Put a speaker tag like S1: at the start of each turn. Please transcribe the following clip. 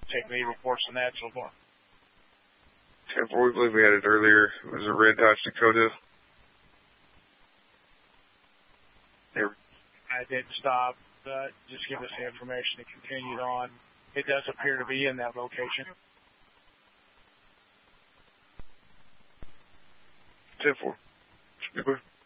S1: take any reports on that so far.
S2: 10-4, we believe we had it earlier. It was a Red Dodge Dakota.
S1: I didn't stop. Just give us the information. It continued on. It does appear to be in that location.
S2: 10-4.